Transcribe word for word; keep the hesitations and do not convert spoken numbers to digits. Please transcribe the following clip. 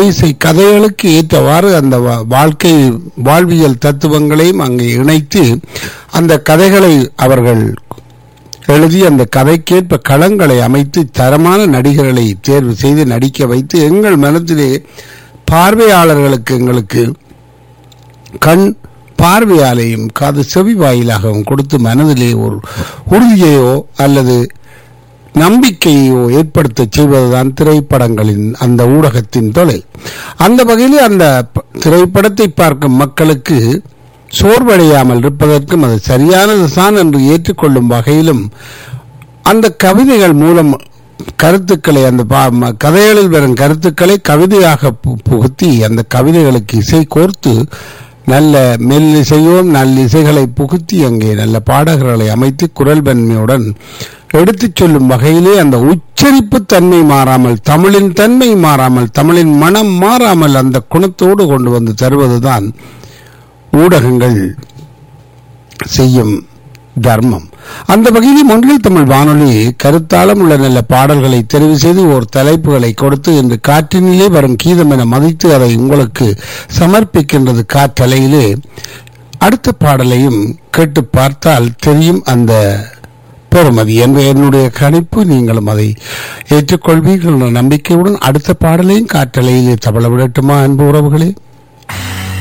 இசை கதைகளுக்கு ஏற்றவாறு அந்த வாழ்க்கை வாழ்வியல் தத்துவங்களையும் அங்கே இணைத்து அந்த கதைகளை அவர்கள் எழுதி அந்த கதைக்கேற்ப களங்களை அமைத்து தரமான நடிகர்களை தேர்வு செய்து நடிக்க வைத்து எங்கள் மனத்திலே பார்வையாளர்களுக்கு எங்களுக்கு கண் பார்வையாலையும் காது செவி வாயிலாகவும் கொடுத்து மனதிலே ஒரு உறுதியையோ அல்லது நம்பிக்கையோ ஏற்படுத்த செய்வதுதான் திரைப்படங்களின் அந்த ஊடகத்தின் தொழில். அந்த வகையிலே அந்த திரைப்படத்தை பார்க்கும் மக்களுக்கு சோர்வடையாமல் இருப்பதற்கும் அது சரியானதுதான் என்று ஏற்றுக்கொள்ளும் வகையிலும் அந்த கவிதைகள் மூலம் கருத்துக்களை அந்த கதைகளில் வரும் கருத்துக்களை கவிதையாக புகுத்தி அந்த கவிதைகளுக்கு இசை கோர்த்து நல்ல மெல்லிசையோ நல்ல இசைகளை புகுத்தி அங்கே நல்ல பாடகர்களை அமைத்து குரல் வன்மையுடன் எடுத்துச் சொல்லும் வகையிலே அந்த உச்சரிப்பு தன்மை மாறாமல் தமிழின் தன்மை மாறாமல் தமிழின் மனம் மாறாமல் அந்த குணத்தோடு கொண்டு வந்து தருவதுதான் ஊடகங்கள் செய்யும் தர்மம். அந்த வகையில் ஒன்றில் தமிழ் வானொலி கருத்தாளம் உள்ள நல்ல பாடல்களை தெரிவு செய்து ஒரு தலைப்புகளை கொடுத்து இன்று காற்றினிலே வரும் கீதம் என மதித்து அதை உங்களுக்கு சமர்ப்பிக்கின்றது காற்றலையிலே. அடுத்த பாடலையும் கேட்டு பார்த்தால் தெரியும் அந்த பெருமதி என்ற என்னுடைய கணிப்பு. நீங்களும் அதை ஏற்றுக்கொள்வீர்கள் என்ற நம்பிக்கையுடன் அடுத்த பாடலையும் காற்றலையிலே தவள விடட்டுமா அன்பு உறவுகளே?